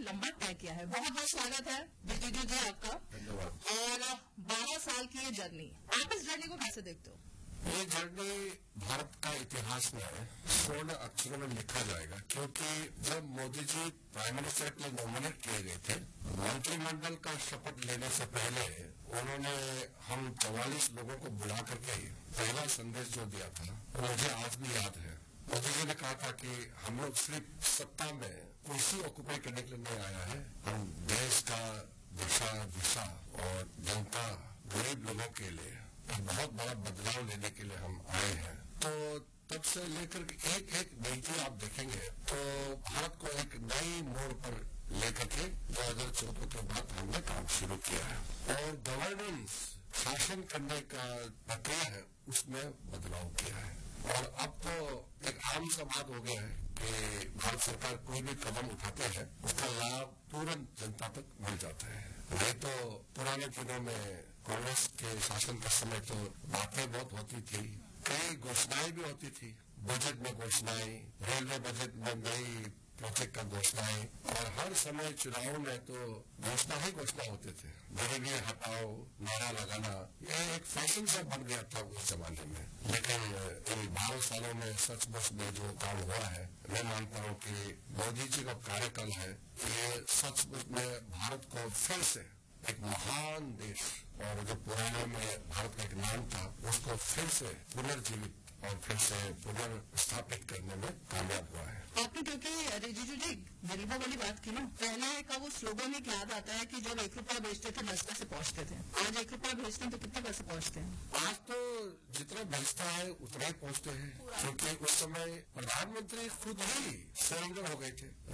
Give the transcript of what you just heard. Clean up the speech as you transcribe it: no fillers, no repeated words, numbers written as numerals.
लंबा तय किया है। बहुत बहुत स्वागत है रिजिजू जी आपका। धन्यवाद। और 12 साल की ये जर्नी, आप इस जर्नी को कैसे देखते हो? ये जर्नी भारत का इतिहास में स्वर्ण अक्षरों में लिखा जाएगा, क्योंकि जब मोदी जी प्राइम मिनिस्टर के लिए नॉमिनेट किए गए थे, मंत्रिमंडल का शपथ लेने से पहले उन्होंने हम 44 लोगों को बुला करके पहला संदेश जो दिया था वो मुझे आज भी याद है। मोदी जी ने कहा था कि हम लोग सिर्फ सत्ता में कुर्सी ऑक्यूपाई करने के लिए नहीं आया है, हम देश का दिशा और जनता गरीब लोगों के लिए एक बहुत बड़ा बदलाव लेने के लिए हम आए हैं। तो तब से लेकर एक एक नीति आप देखेंगे तो भारत को एक नई मोड़ पर लेकर के 2014 के बाद हमने काम शुरू किया है और गवर्नेंस शासन करने का प्रक्रिया है उसमें बदलाव किया है। और अब तो एक आम सा बात हो गया है कि भारत सरकार कोई भी कदम उठाते हैं उसका लाभ तुरंत जनता तक मिल जाता है। नहीं तो पुराने दिनों में कांग्रेस के शासन के समय तो बातें बहुत होती थी, कई घोषणाएं भी होती थी, बजट में घोषणाएं, रेलवे बजट में नई प्रोजेक्ट का घोषणाएं, और हर समय चुनाव में तो घोषणा होते थे। गरीबी हटाओ नारा लगाना यह एक फैशन सा बन गया था उस जमाने में। लेकिन इन 12 सालों में सचमुच में जो काम हुआ है, मैं मानता हूँ कि मोदी जी का कार्यकाल है, ये सचमुच में भारत को फिर से एक महान देश और जो पुराने में भारत का एक नाम था उसको फिर से पुनर्जीवित और फिर से पुनर्स्थापित करने में कामयाब हुआ है। आपने क्योंकि रिजिजू जी गरीबों वाली बात की ना, पहले का वो स्लोगन एक याद आता है कि जब 1 रुपया भेजते थे 10 पैसे पहुंचते थे। आज 1 रुपया भेजते हैं तो कितने पैसे पहुंचते हैं? आज तो जितना भेजता है उतना ही पहुंचते हैं, क्योंकि उस समय प्रधानमंत्री खुद ही सरेंडर हो गए थे।